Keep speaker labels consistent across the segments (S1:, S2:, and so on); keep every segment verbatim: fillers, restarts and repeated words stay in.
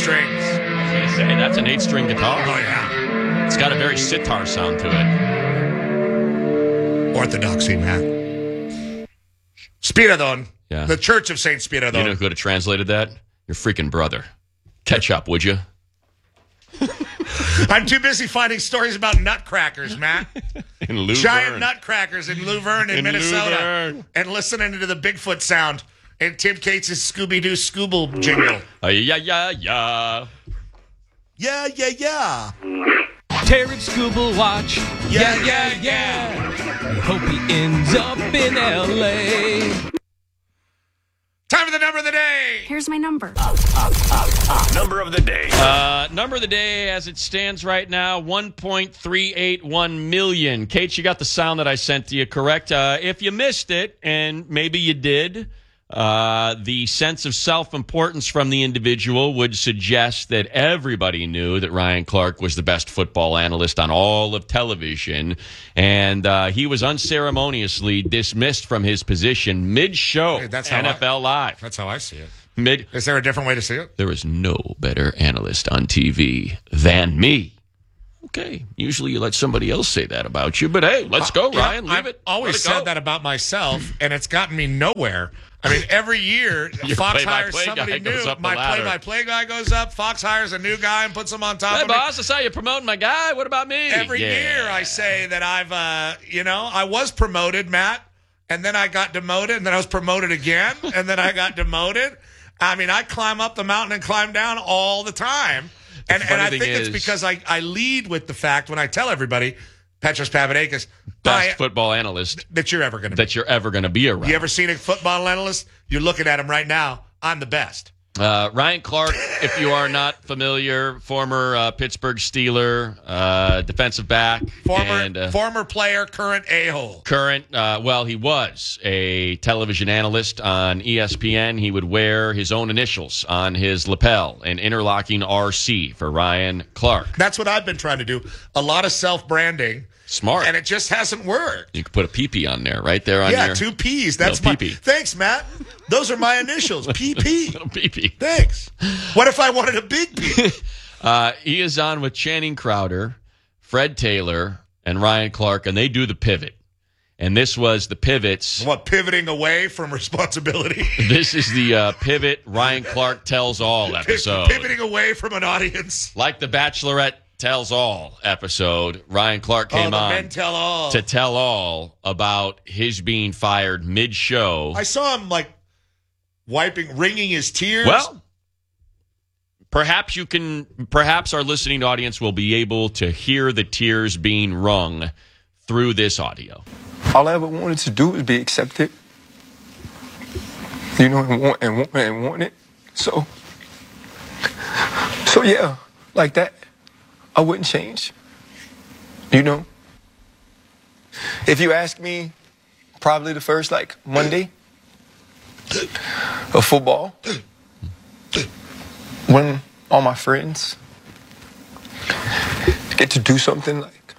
S1: strings.
S2: I was going to say, that's an eight-string guitar.
S1: Oh, yeah.
S2: It's got a very sitar sound to it.
S1: Orthodoxy, man. Spiridon.
S2: Yeah.
S1: The Church of Saint Spiridon.
S2: You know who could have translated that? Your freaking brother. Catch up, would you?
S1: I'm too busy finding stories about nutcrackers, Matt.
S2: In Luverne.
S1: Giant nutcrackers in Luverne, in,
S2: In
S1: Minnesota.
S2: Luverne.
S1: And listening to the Bigfoot sound and Tim Cates' Scooby-Doo Scooble jingle.
S2: Uh, yeah, yeah, yeah.
S1: Yeah, yeah, yeah.
S3: Terry Scooble watch.
S1: Yeah,
S3: yeah, yeah. Hope he ends up in L A.
S1: Time for the number of the day.
S4: Here's my number.
S5: Number of the day.
S2: Uh, number of the day as it stands right now, one point three eight one million. Kate, you got the sound that I sent to you, correct? Uh, if you missed it, and maybe you did, uh, the sense of self-importance from the individual would suggest that everybody knew that Ryan Clark was the best football analyst on all of television, and uh, he was unceremoniously dismissed from his position mid-show,
S1: Hey, that's how
S2: N F L
S1: I-
S2: Live.
S1: That's how I see it.
S2: Mid-
S1: Is there a different way to see it?
S2: There is no better analyst on T V than me. Okay, usually you let somebody else say that about you, but hey, let's go,
S1: Uh, yeah,
S2: Ryan. Leave
S1: I've
S2: it.
S1: always
S2: Let it
S1: said
S2: go.
S1: that about myself, and it's gotten me nowhere. I mean, every year,
S2: Your
S1: Fox
S2: play-by-play
S1: hires somebody
S2: guy goes
S1: new.
S2: up the
S1: My
S2: ladder.
S1: play-by-play guy goes up. Fox hires a new guy and puts him on top
S2: Hey,
S1: of me.
S2: boss, I saw you promoting my guy. What about me?
S1: Every
S2: Yeah.
S1: year I say that I've, uh, you know, I was promoted, Matt, and then I got demoted, and then I was promoted again, and then I got demoted. I mean, I climb up the mountain and climb down all the time. And, and
S2: funny
S1: I
S2: thing
S1: think it's
S2: is-
S1: because I, I lead with the fact when I tell everybody, Petros Papadakis,
S2: Best
S1: I-
S2: football analyst
S1: that you're ever going to be.
S2: that you're ever going to be around.
S1: You ever seen a football analyst? You're looking at him right now. I'm the best.
S2: Uh, Ryan Clark, if you are not familiar, former uh, Pittsburgh Steeler, uh, defensive back,
S1: Former
S2: and uh,
S1: former player, current a-hole.
S2: current, uh, well, he was a television analyst on E S P N. He would wear his own initials on his lapel, an interlocking R C for Ryan Clark.
S1: That's what I've been trying to do. A lot of self-branding.
S2: Smart.
S1: And it just hasn't worked.
S2: You could put a P-P on there, right there on
S1: Yeah,
S2: your...
S1: two P's. That's
S2: No,
S1: my.
S2: P P.
S1: Thanks, Matt. Those are my initials. P P.
S2: Little P-P.
S1: Thanks. What if I wanted a big P?
S2: Uh, he is on with Channing Crowder, Fred Taylor, and Ryan Clark, and they do the pivot. And this was the pivots.
S1: What, pivoting away from responsibility?
S2: This is the uh, pivot Ryan Clark tells all episode.
S1: Pivoting away from an audience.
S2: Like the Bachelorette tells all episode, Ryan Clark
S1: Oh,
S2: came
S1: the
S2: on
S1: men tell all.
S2: to tell all about his being fired mid-show.
S1: I saw him, like, wiping, wringing his tears.
S2: Well, perhaps you can, perhaps our listening audience will be able to hear the tears being wrung through this audio.
S6: All I ever wanted to do was be accepted. You know, and want, and want, and want it. So, so yeah, like that, I wouldn't change. You know? If you ask me, probably the first, like, Monday of football, when all my friends get to do something like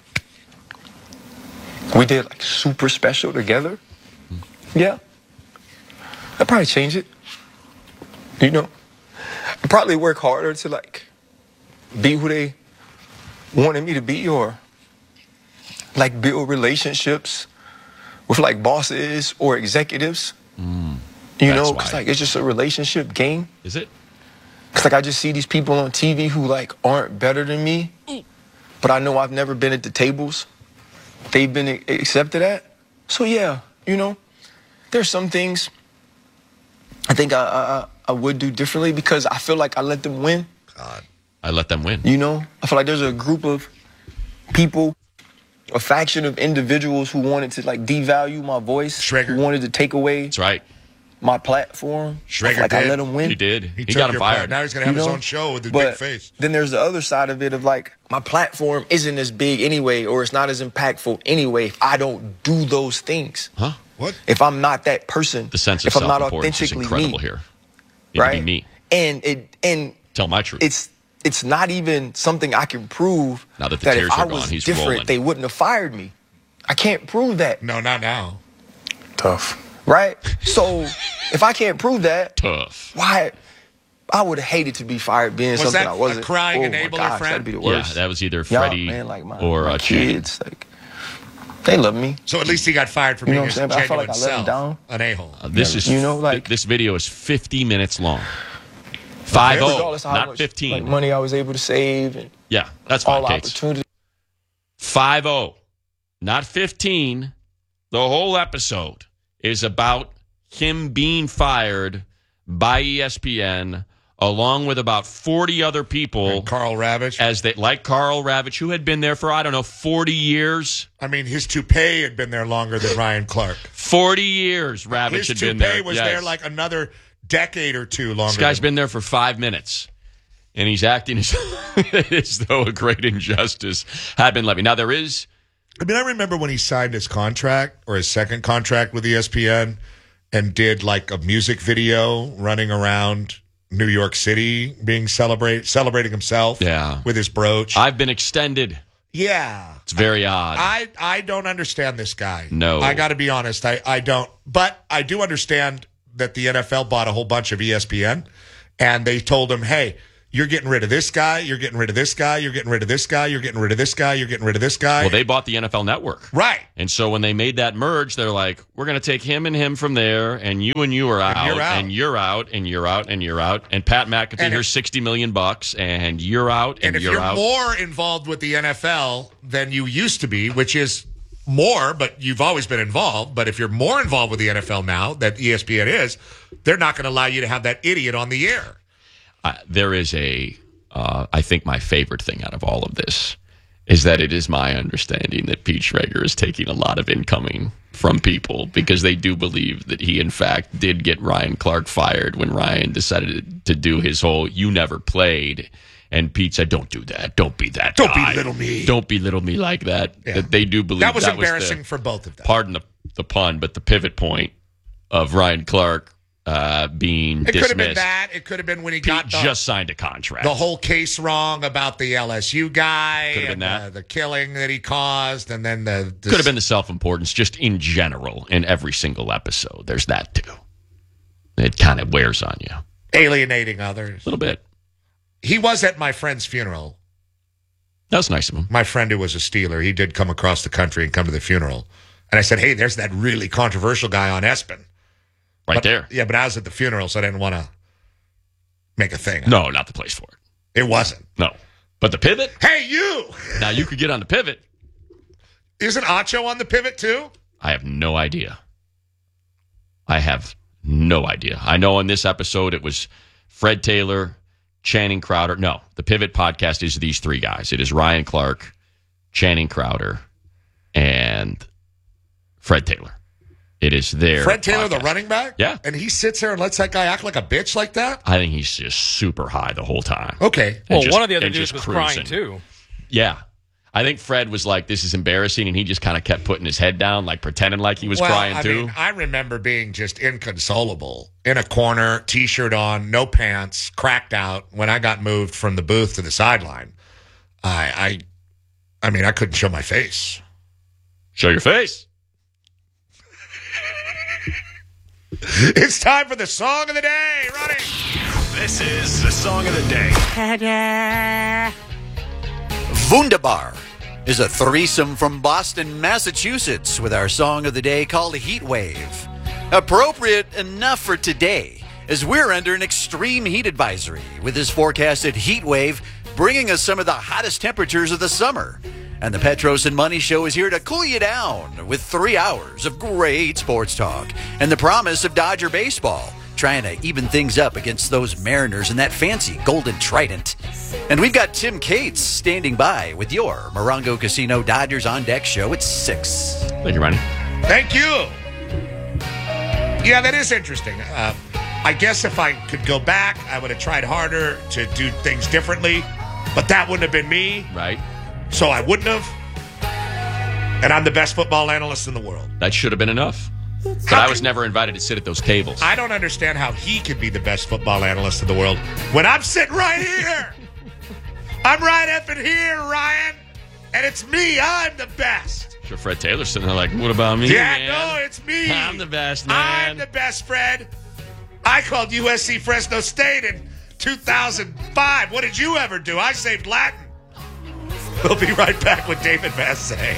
S6: we did, like, super special together, yeah, I'd probably change it. You know? I'd probably work harder to, like, be who they wanted me to be, or, like, build relationships with, like, bosses or executives.
S2: Mm,
S6: you know?
S2: that's
S6: Because,
S2: why.
S6: like, it's just a relationship game.
S2: Is it?
S6: Because, like, I just see these people on T V who, like, aren't better than me, but I know I've never been at the tables they've been a- accepted at. So, yeah, you know, there's some things I think I, I, I would do differently because I feel like I let them win.
S1: God.
S2: I let them win.
S6: You know, I feel like there's a group of people, a faction of individuals who wanted to, like, devalue my voice,
S1: Schrager.
S6: who wanted to take away
S2: That's right.
S6: my platform. I feel
S1: Schrager
S6: like I
S1: did.
S6: let them win.
S2: He did.
S1: He,
S2: He,
S1: took
S2: got him
S1: your part.
S2: fired.
S1: Now he's going to have
S6: You
S1: his
S6: know?
S1: own show with his
S6: But
S1: big face.
S6: then there's the other side of it of, like, my platform isn't as big anyway, or it's not as impactful anyway if I don't do those things.
S2: Huh?
S1: What?
S6: If I'm not that person.
S2: The sense of
S6: if I'm not
S2: self-importance is
S6: authentically
S2: incredible
S6: me,
S2: here. You
S6: right?
S2: can be me.
S6: And it and
S2: Tell my truth.
S6: it's it's not even something I can prove.
S2: Now that the
S6: that
S2: tears
S6: if I
S2: are gone,
S6: was
S2: he's
S6: different,
S2: rolling.
S6: they wouldn't have fired me. I can't prove that,
S1: No, not now.
S6: tough, right? So if I can't prove that,
S2: Tough.
S6: why I would have hated to be fired being
S1: Was
S6: something
S1: that
S6: I wasn't.
S1: a crying
S6: oh
S1: enabler,
S6: my gosh,
S1: friend?
S6: that'd be the
S2: Yeah,
S6: worst.
S2: that was either
S6: Y'all,
S2: Freddie
S6: man, like my,
S2: or
S6: my
S2: uh, Channing.
S6: kids. Like, they love me.
S1: So at least he got fired for
S6: You know
S1: being
S6: what
S1: his
S6: I'm saying? But I felt
S1: genuine
S6: like I let him
S1: self.
S6: down.
S1: An a-hole.
S2: Uh, this is
S6: You know, like-
S2: th- this video is fifty minutes long. Five oh,
S6: Regardless of how
S2: not
S6: much,
S2: fifteen.
S6: like, money I was able to save and
S2: Yeah, that's fine,
S6: all the
S2: Kate.
S6: opportunities.
S2: Five oh, not fifteen. The whole episode is about him being fired by E S P N, along with about forty other people,
S1: And Carl Ravitch.
S2: as they like Carl Ravitch, who had been there for I don't know forty years.
S1: I mean, his toupee had been there longer than Ryan Clark.
S2: Forty years, Ravitch
S1: His
S2: had
S1: toupee
S2: been there.
S1: was
S2: Yes.
S1: there like another decade or two longer.
S2: This guy's
S1: than-
S2: been there for five minutes, and he's acting as, as though a great injustice had been levied. Now, there is...
S1: I mean, I remember when he signed his contract or his second contract with E S P N and did like a music video running around New York City, being celebrate celebrating himself
S2: Yeah.
S1: with his brooch.
S2: I've been extended.
S1: yeah.
S2: It's very odd.
S1: I, I don't understand this guy.
S2: No.
S1: I got to be honest. I, I don't. But I do understand that the N F L bought a whole bunch of E S P N and they told him, hey, you're getting rid of this guy. You're getting rid of this guy. You're getting rid of this guy. You're getting rid of this guy. You're getting rid of this guy.
S2: well, they bought the N F L Network.
S1: right.
S2: And so when they made that merge, they're like, we're going to take him and him from there, and you and you are out,
S1: you're out.
S2: and you're out, and you're out, and you're out. And Pat McAfee,
S1: And
S2: here's
S1: if-
S2: sixty million bucks, and you're out, and,
S1: And if
S2: you're,
S1: you're
S2: out.
S1: more involved with the N F L than you used to be, which is more, but you've always been involved. But if you're more involved with the N F L now that E S P N is, they're not going to allow you to have that idiot on the air.
S2: Uh, there is a, uh, I think my favorite thing out of all of this is that it is my understanding that Pete Schrager is taking a lot of incoming from people because they do believe that he, in fact, did get Ryan Clark fired when Ryan decided to do his whole "you never played." And Pete said, "Don't do that. Don't be that.
S1: Don't
S2: guy.
S1: belittle me.
S2: Don't belittle me like that."
S1: Yeah.
S2: That they do believe
S1: That was
S2: that
S1: embarrassing
S2: the-
S1: for both of them.
S2: Pardon the the pun, but the pivot point of Ryan Clark uh, being
S1: It could
S2: dismissed.
S1: have been that. It could have been when he
S2: Pete
S1: got the,
S2: just signed a contract.
S1: the whole case wrong about the L S U guy
S2: Could have
S1: and
S2: been that.
S1: uh, the killing that he caused, and then the, the
S2: Could have been the self-importance, just in general, in every single episode. There's that, too. It kind of wears on you. A
S1: alienating others.
S2: little bit.
S1: He was at my friend's funeral.
S2: That was nice of him.
S1: My friend who was a Steeler, he did come across the country and come to the funeral. And I said, hey, there's that really controversial guy on ESPN.
S2: Right
S1: But-
S2: there.
S1: Yeah, but I was at the funeral, so I didn't want to make a thing.
S2: No, not the place for it.
S1: It wasn't.
S2: No. But the pivot?
S1: Hey, you!
S2: Now, you could get on the pivot.
S1: Isn't Acho on the pivot, too?
S2: I have no idea. I have no idea. I know in this episode it was Fred Taylor, Channing Crowder. No, the Pivot podcast is these three guys. It is Ryan Clark, Channing Crowder, and Fred Taylor. It is their
S1: Fred Taylor, the
S2: podcast.
S1: running back?
S2: Yeah.
S1: And he sits there and lets that guy act like a bitch like that?
S2: I think he's just super high the whole time.
S1: Okay.
S2: And
S3: Well,
S2: just-
S3: one of the other
S2: and
S3: dudes
S2: just
S3: was crying,
S2: cruising.
S3: too.
S2: Yeah. I think Fred was like, this is embarrassing, and he just kind of kept putting his head down, like pretending like he was
S1: well,
S2: crying
S1: I
S2: too.
S1: mean, I remember being just inconsolable in a corner, T-shirt on, no pants, cracked out. When I got moved from the booth to the sideline, I, I, I mean, I couldn't show my face.
S2: Show your face.
S1: It's time for the song of the day. Running.
S5: This is the song of the day.
S4: Wunderbar is a threesome from Boston, Massachusetts, with our song of the day called Heat Wave. Appropriate enough for today, as we're under an extreme heat advisory, with this forecasted heat wave bringing us some of the hottest temperatures of the summer. And the Petros and Money Show is here to cool you down with three hours of great sports talk and the promise of Dodger baseball, trying to even things up against those Mariners and that fancy Golden Trident. And we've got Tim Cates standing by with your Morongo Casino Dodgers on Deck show at six.
S2: Thank you, Ronnie.
S1: Thank you. Yeah, that is interesting. Uh, I guess if I could go back, I would have tried harder to do things differently, but that wouldn't have been me,
S2: Right?
S1: so I wouldn't have. And I'm the best football analyst in the world.
S2: That should have been enough. But
S1: How
S2: I was
S1: can-
S2: never invited to sit at those tables.
S1: I don't understand how he could be the best football analyst in the world when I'm sitting right here. I'm right up in here, Ryan, and it's me. I'm the best.
S2: Sure, Fred Taylor's sitting there like, what about me,
S1: Yeah,
S2: man?
S1: no, it's me.
S2: I'm the best, man.
S1: I'm the best, Fred. I called U S C Fresno State, and two thousand five. What did you ever do? I saved Latin. We'll be right back with David Massey.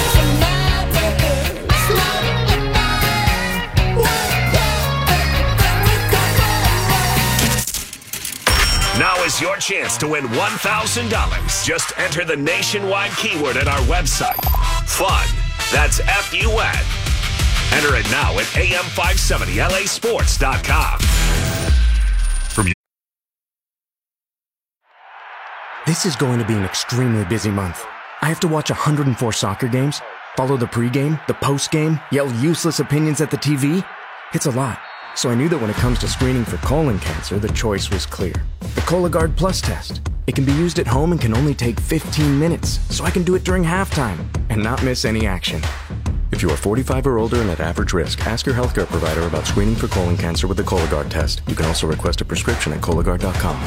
S5: Now is your chance to win one thousand dollars. Just enter the nationwide keyword at our website. Fun. That's F U N. Enter it now at A M five seventy L A sports dot com. From
S7: This is going to be an extremely busy month. I have to watch one hundred four soccer games, follow the pregame, the postgame, yell useless opinions at the T V. It's a lot. So I knew that when it comes to screening for colon cancer, the choice was clear. The Cologuard Plus test. It can be used at home and can only take fifteen minutes, so I can do it during halftime and not miss any action. If you are forty-five or older and at average risk, ask your healthcare provider about screening for colon cancer with the Cologuard test. You can also request a prescription at Cologuard dot com.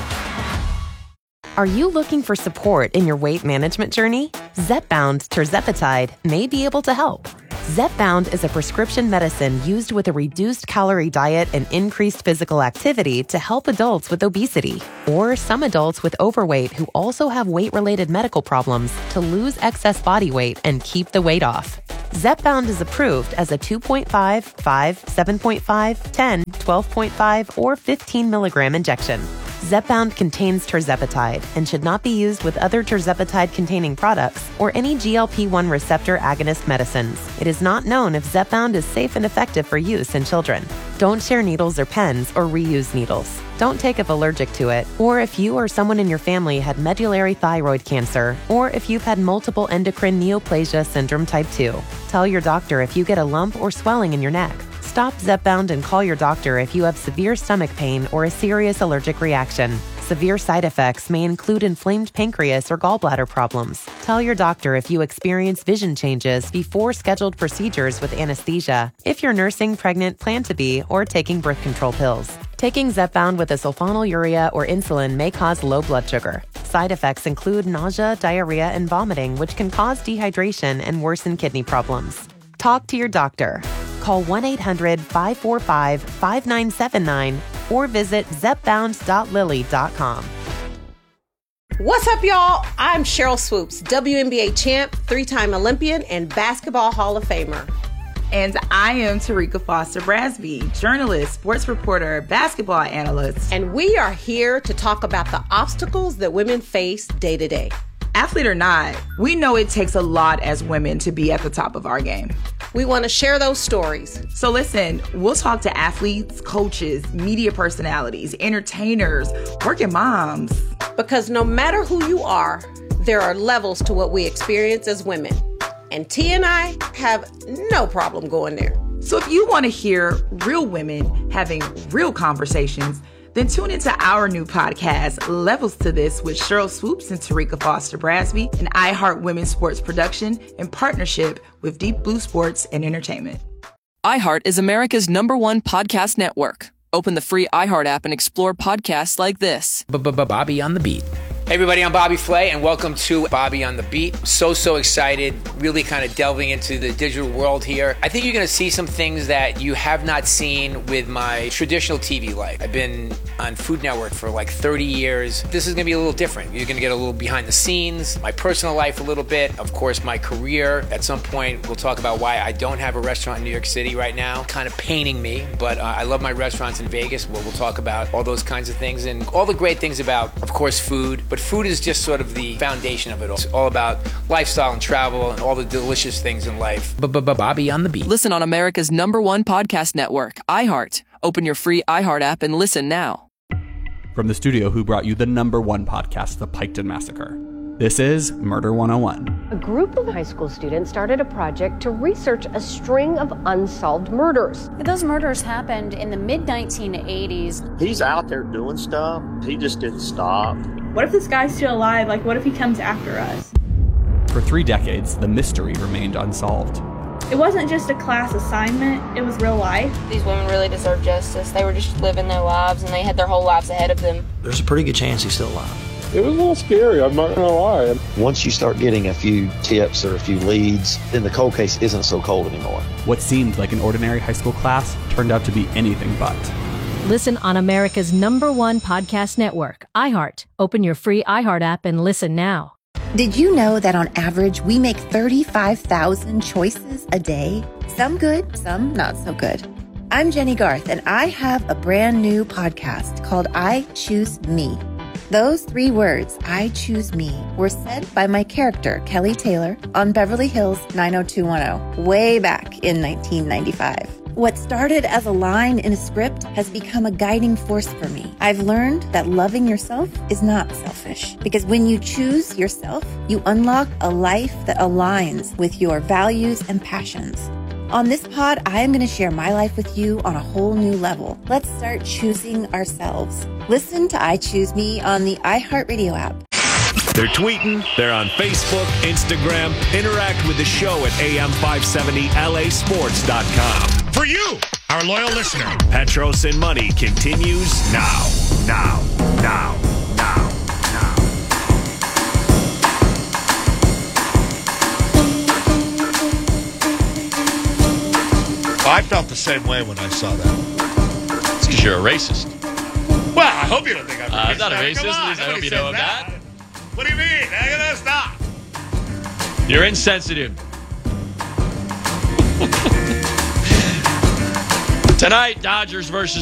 S8: Are you looking for support in your weight management journey? Zepbound tirzepatide may be able to help. Zepbound is a prescription medicine used with a reduced calorie diet and increased physical activity to help adults with obesity or some adults with overweight who also have weight-related medical problems to lose excess body weight and keep the weight off. Zepbound is approved as a two point five, five, seven point five, ten, twelve point five, or fifteen milligram injection. Zepbound contains tirzepatide and should not be used with other tirzepatide-containing products or any G L P one receptor agonist medicines. It is not known if Zepbound is safe and effective for use in children. Don't share needles or pens or reuse needles. Don't take if allergic to it, or if you or someone in your family had medullary thyroid cancer, or if you've had multiple endocrine neoplasia syndrome type two. Tell your doctor if you get a lump or swelling in your neck. Stop Zepbound and call your doctor if you have severe stomach pain or a serious allergic reaction. Severe side effects may include inflamed pancreas or gallbladder problems. Tell your doctor if you experience vision changes before scheduled procedures with anesthesia, if you're nursing, pregnant, plan to be, or taking birth control pills. Taking Zepbound with a sulfonylurea or insulin may cause low blood sugar. Side effects include nausea, diarrhea, and vomiting, which can cause dehydration and worsen kidney problems. Talk to your doctor. Call one eight hundred, five four five, five nine seven nine or visit zepbound dot lilly dot com.
S9: What's up, y'all? I'm Cheryl Swoops, W N B A champ, three-time Olympian, and Basketball Hall of Famer.
S10: And I am Tarika Foster Brasby, journalist, sports reporter, basketball analyst.
S9: And we are here to talk about the obstacles that women face day to day.
S10: Athlete or not, we know it takes a lot as women to be at the top of our game.
S9: We want to share those stories.
S10: So listen, we'll talk to athletes, coaches, media personalities, entertainers, working moms.
S9: Because no matter who you are, there are levels to what we experience as women. And T and I have no problem going there.
S10: So if you want to hear real women having real conversations, then tune into our new podcast, Levels to This, with Cheryl Swoops and Tarika Foster Brasby, an iHeart Women's Sports production in partnership with Deep Blue Sports and Entertainment.
S11: iHeart is America's number one podcast network. Open the free iHeart app and explore podcasts like this.
S12: Bobby on the Beat. Hey everybody, I'm Bobby Flay, and welcome to Bobby on the Beat. So, so excited, really kind of delving into the digital world here. I think you're going to see some things that you have not seen with my traditional T V life. I've been on Food Network for like thirty years. This is going to be a little different. You're going to get a little behind the scenes, my personal life a little bit, of course, my career. At some point, we'll talk about why I don't have a restaurant in New York City right now, kind of paining me, but uh, I love my restaurants in Vegas, where we'll talk about all those kinds of things and all the great things about, of course, food. But food is just sort of the foundation of it all. It's all about lifestyle and travel and all the delicious things in life.
S11: Bobby on the Beat. Listen on America's number one podcast network, iHeart. Open your free iHeart app and listen now.
S13: From the studio who brought you the number one podcast, The Piketon Massacre, this is Murder one oh one.
S14: A group of high school students started a project to research a string of unsolved murders.
S15: Those murders happened in the mid nineteen eighties.
S16: He's out there doing stuff. He just didn't stop.
S17: What if this guy's still alive? Like, what if he comes after us?
S13: For three decades, the mystery remained unsolved.
S17: It wasn't just a class assignment, it was real life.
S18: These women really deserve justice. They were just living their lives, and they had their whole lives ahead of them.
S19: There's a pretty good chance he's still alive.
S20: It was a little scary, I'm not gonna lie.
S16: Once you start getting a few tips or a few leads, then the cold case isn't so cold anymore.
S13: What seemed like an ordinary high school class turned out to be anything but.
S21: Listen on America's number one podcast network, iHeart. Open your free iHeart app and listen now.
S22: Did you know that on average, we make thirty-five thousand choices a day? Some good, some not so good. I'm Jenny Garth, and I have a brand new podcast called I Choose Me. Those three words, I choose me, were said by my character, Kelly Taylor, on Beverly Hills nine oh two one oh, way back in nineteen ninety-five. What started as a line in a script has become a guiding force for me. I've learned that loving yourself is not selfish, because when you choose yourself, you unlock a life that aligns with your values and passions. On this pod, I am going to share my life with you on a whole new level. Let's start choosing ourselves. Listen to I Choose Me on the iHeartRadio app.
S5: They're tweeting, they're on Facebook, Instagram. Interact with the show at A M five seventy L A sports dot com.
S1: For you, our loyal listener.
S5: Petros and Money continues now, now, now, now, now.
S1: I felt the same way when I saw that.
S2: It's because you're a racist.
S1: Well, I hope you don't think I'm a
S2: Uh,
S1: racist.
S2: I'm not a
S1: Come
S2: racist.
S1: on,
S2: I hope
S1: nobody
S2: you know
S1: said
S2: that.
S1: What do you mean? Look at this now.
S2: You're insensitive. Tonight, Dodgers versus